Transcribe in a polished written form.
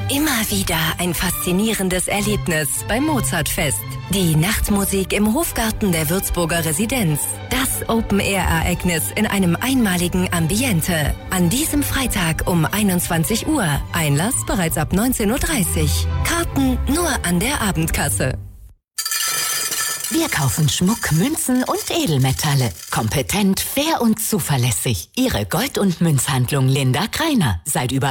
Immer wieder ein faszinierendes Erlebnis beim Mozartfest. Die Nachtmusik im Hofgarten der Würzburger Residenz. Das Open-Air-Ereignis in einem einmaligen Ambiente. An diesem Freitag um 21 Uhr. Einlass bereits ab 19.30 Uhr. Karten nur an der Abendkasse. Wir kaufen Schmuck, Münzen und Edelmetalle. Kompetent, fair und zuverlässig. Ihre Gold- und Münzhandlung Linda Kreiner. Seit über